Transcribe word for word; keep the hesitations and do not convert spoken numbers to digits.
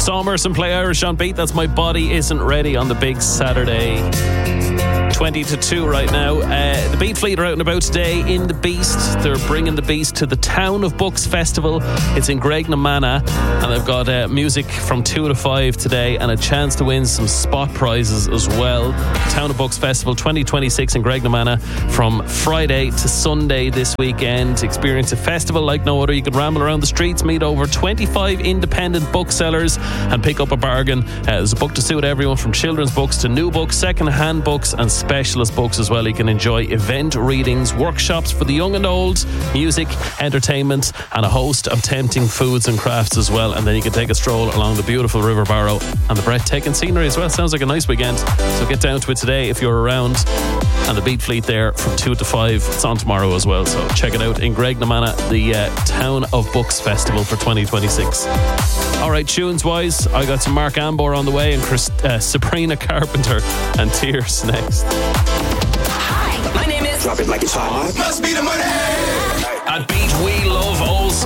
Stormers and Play Irish on Beat. That's My Body Isn't Ready on the big Saturday. twenty to two right now. Uh, the Beat Fleet are out and about today in the Beast. They're bringing the Beast to the Town of Books Festival. It's in Graignamanagh, and they've got uh, music from two to five today and a chance to win some spot prizes as well. Town of Books Festival twenty twenty-six in Graignamanagh from Friday to Sunday this weekend. Experience a festival like no other. You can ramble around the streets, meet over twenty-five independent booksellers and pick up a bargain. Uh, there's a book to suit everyone from children's books to new books, second-hand books and specialist books as well. You can enjoy event readings, workshops for the young and old, music, entertainment and a host of tempting foods and crafts as well. And then you can take a stroll along the beautiful River Barrow and the breathtaking scenery as well. Sounds like a nice weekend. So get down to it today if you're around. And the Beat Fleet there from two to five. It's on tomorrow as well, so check it out in Graignamanagh, the uh, Town of Books Festival for twenty twenty-six. Alright, tunes wise, I got some Mark Ambor on the way and Chris, uh, Sabrina Carpenter and Tears next. Hi, my name is... Drop it like it's hot. Must be the money. At Beat, we love old school